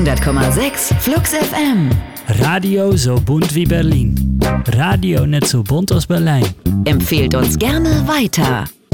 100,6 Flux FM. Radio so bunt wie Berlin. Radio net so bunt als Berlijn. Empfehlt uns gerne weiter.